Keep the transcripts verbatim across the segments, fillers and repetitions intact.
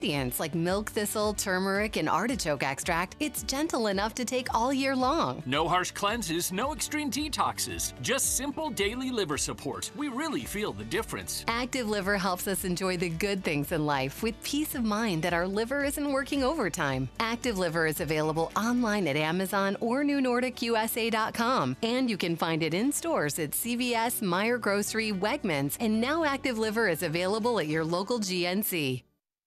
Like milk thistle, turmeric, and artichoke extract, it's gentle enough to take all year long. No harsh cleanses, no extreme detoxes, just simple daily liver support. We really feel the difference. Active Liver helps us enjoy the good things in life with peace of mind that our liver isn't working overtime. Active Liver is available online at Amazon or new nordic U S A dot com, and you can find it in stores at C V S, Meijer Grocery, Wegmans, and now Active Liver is available at your local G N C.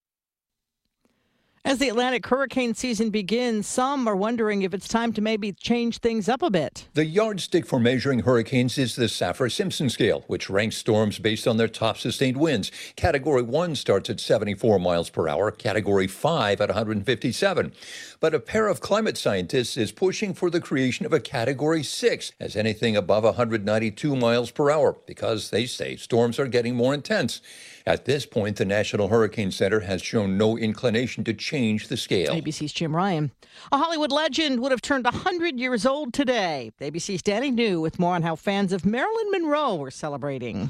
As the Atlantic hurricane season begins, some are wondering if it's time to maybe change things up a bit. The yardstick for measuring hurricanes is the Saffir-Simpson scale, which ranks storms based on their top sustained winds. Category one starts at seventy-four miles per hour, Category five at one hundred fifty-seven. But a pair of climate scientists is pushing for the creation of a Category six, as anything above one hundred ninety-two miles per hour, because they say storms are getting more intense. At this point, the National Hurricane Center has shown no inclination to change the scale. A B C's Jim Ryan. A Hollywood legend would have turned one hundred years old today. A B C's Danny New with more on how fans of Marilyn Monroe were celebrating.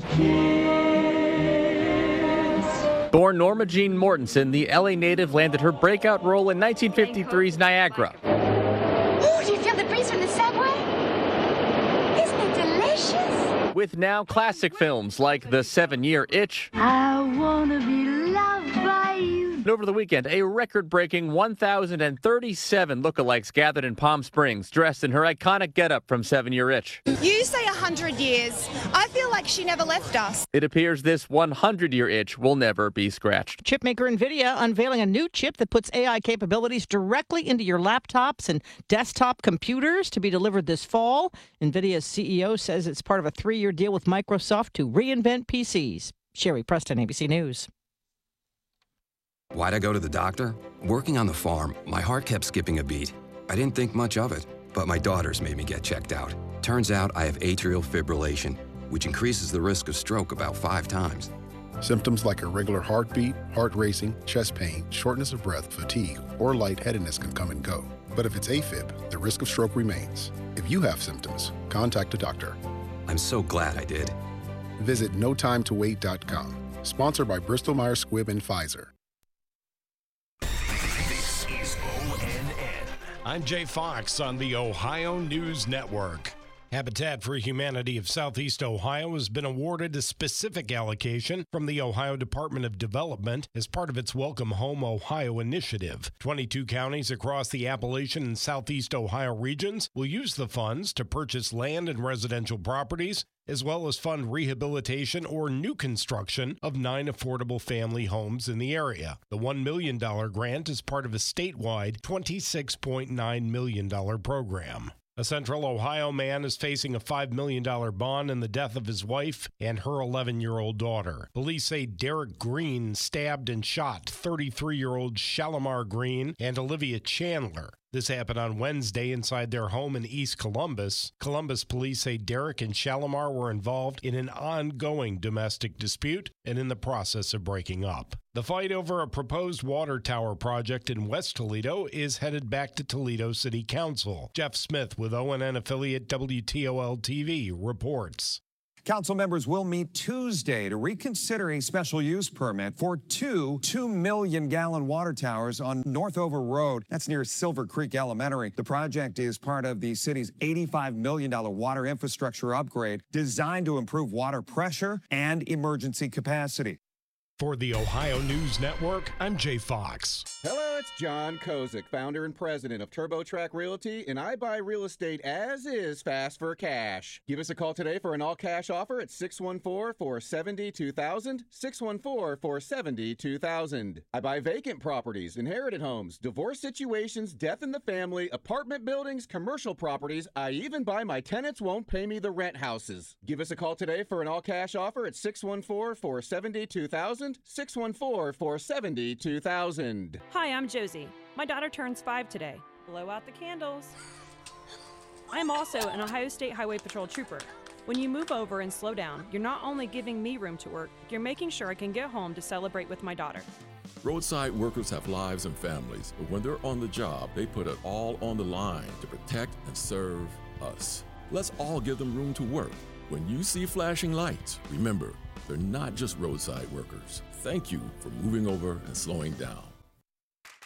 Born Norma Jean Mortensen, the L A native landed her breakout role in nineteen fifty-three's Niagara. Oh, do you feel the breeze from the subway? Isn't it delicious? With now classic films like The Seven-Year Itch. I wanna be loved by you. And over the weekend, a record-breaking one thousand thirty-seven lookalikes gathered in Palm Springs, dressed in her iconic getup from Seven-Year Itch. You say one hundred years. I feel like she never left us. It appears this one hundred year itch will never be scratched. Chipmaker NVIDIA unveiling a new chip that puts A I capabilities directly into your laptops and desktop computers to be delivered this fall. NVIDIA's C E O says it's part of a three-year deal with Microsoft to reinvent P Cs. Sherry Preston, A B C News. Why'd I go to the doctor? Working on the farm, my heart kept skipping a beat. I didn't think much of it, but my daughters made me get checked out. Turns out I have atrial fibrillation, which increases the risk of stroke about five times. Symptoms like irregular heartbeat, heart racing, chest pain, shortness of breath, fatigue, or lightheadedness can come and go. But if it's AFib, the risk of stroke remains. If you have symptoms, contact a doctor. I'm so glad I did. Visit no time to wait dot com. Sponsored by Bristol Myers Squibb and Pfizer. This is O N N. I'm Jay Fox on the Ohio News Network. Habitat for Humanity of Southeast Ohio has been awarded a specific allocation from the Ohio Department of Development as part of its Welcome Home Ohio initiative. twenty-two counties across the Appalachian and Southeast Ohio regions will use the funds to purchase land and residential properties, as well as fund rehabilitation or new construction of nine affordable family homes in the area. The one million dollars grant is part of a statewide twenty-six point nine million dollars program. A Central Ohio man is facing a five million dollars bond in the death of his wife and her eleven-year-old daughter. Police say Derek Green stabbed and shot thirty-three-year-old Shalimar Green and Olivia Chandler. This happened on Wednesday inside their home in East Columbus. Columbus police say Derek and Shalimar were involved in an ongoing domestic dispute and in the process of breaking up. The fight over a proposed water tower project in West Toledo is headed back to Toledo City Council. Jeff Smith with O N N affiliate W T O L T V reports. Council members will meet Tuesday to reconsider a special use permit for two two million gallon water towers on Northover Road. That's near Silver Creek Elementary. The project is part of the city's eighty-five million dollars water infrastructure upgrade designed to improve water pressure and emergency capacity. For the Ohio News Network, I'm Jay Fox. Hello, it's John Kozik, founder and president of TurboTrack Realty, and I buy real estate as is fast for cash. Give us a call today for an all-cash offer at six one four, four seven zero, two thousand, six one four, four seven zero, two thousand. I buy vacant properties, inherited homes, divorce situations, death in the family, apartment buildings, commercial properties. I even buy my tenants won't pay me the rent houses. Give us a call today for an all-cash offer at six one four, four seven zero, two thousand. six one four, four seven zero, two thousand. Hi, I'm Josie. My daughter turns five today. Blow out the candles. I'm also an Ohio State Highway Patrol trooper. When you move over and slow down, you're not only giving me room to work, you're making sure I can get home to celebrate with my daughter. Roadside workers have lives and families, but when they're on the job, they put it all on the line to protect and serve us. Let's all give them room to work. When you see flashing lights, remember, they're not just roadside workers. Thank you for moving over and slowing down.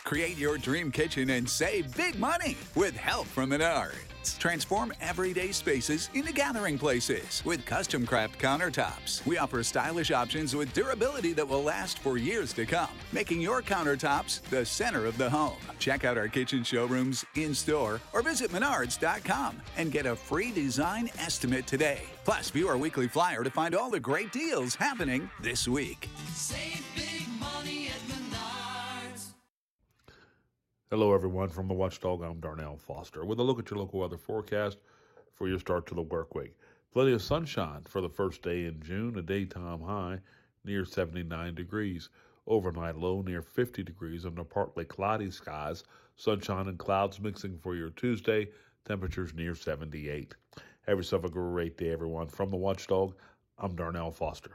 Create your dream kitchen and save big money with help from Menards. Transform everyday spaces into gathering places with custom craft countertops. We offer stylish options with durability that will last for years to come, making your countertops the center of the home. Check out our kitchen showrooms in-store or visit menards dot com and get a free design estimate today. Plus, view our weekly flyer to find all the great deals happening this week. Save big money at Menards. Hello, everyone. From the Watchdog, I'm Darnell Foster with a look at your local weather forecast for your start to the work week. Plenty of sunshine for the first day in June, a daytime high near seventy-nine degrees. Overnight low near fifty degrees under partly cloudy skies. Sunshine and clouds mixing for your Tuesday. Temperatures near seventy-eight. Have yourself a great day, everyone. From the Watchdog, I'm Darnell Foster.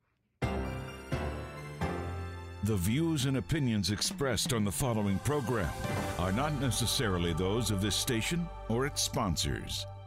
The views and opinions expressed on the following program are not necessarily those of this station or its sponsors.